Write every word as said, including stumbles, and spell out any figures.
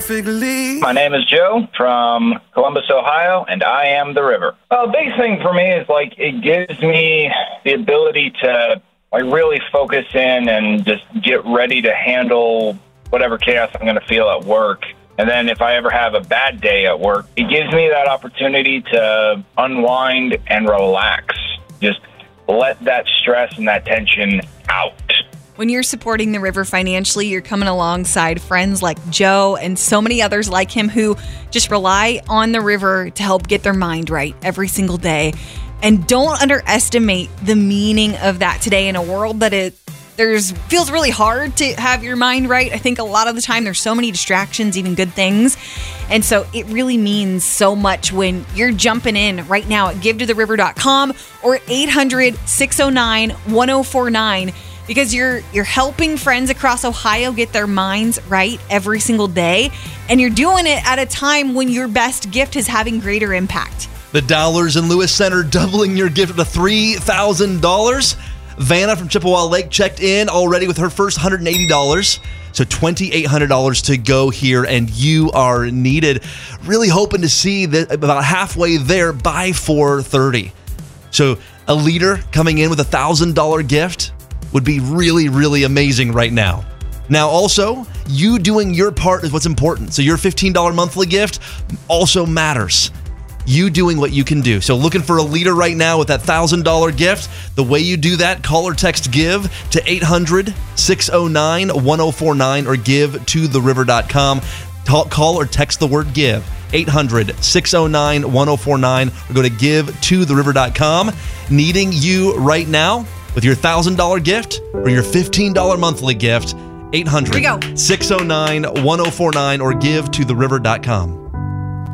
perfectly. My name is Joe from Columbus, Ohio, and I am the river. Well, the big thing for me is, like, it gives me the ability to, like, really focus in and just get ready to handle whatever chaos I'm going to feel at work. And then if I ever have a bad day at work, it gives me that opportunity to unwind and relax. Just let that stress and that tension out. When you're supporting the river financially, you're coming alongside friends like Joe and so many others like him who just rely on the river to help get their mind right every single day. And don't underestimate the meaning of that today in a world that it there's feels really hard to have your mind right. I think a lot of the time there's so many distractions, even good things. And so it really means so much when you're jumping in right now at give to the river dot com or at eight hundred, six oh nine, one oh four nine. Because you're you're helping friends across Ohio get their minds right every single day. And you're doing it at a time when your best gift is having greater impact. The Dollars and Lewis Center doubling your gift to three thousand dollars. Vanna from Chippewa Lake checked in already with her first one hundred eighty dollars. So two thousand eight hundred dollars to go here, and you are needed. Really hoping to see that about halfway there by four thirty. So a leader coming in with a one thousand dollars gift would be really, really amazing right now. Now, also, you doing your part is what's important. So your fifteen dollars monthly gift also matters. You doing what you can do. So looking for a leader right now with that one thousand dollars gift. The way you do that, call or text GIVE to eight hundred, six oh nine, one oh four nine or give to the river dot com. Call or text the word GIVE, eight hundred, six oh nine, one oh four nine or go to give to the river dot com. Needing you right now with your one thousand dollars gift or your fifteen dollars monthly gift, eight hundred, six oh nine, one oh four nine or give to the river dot com.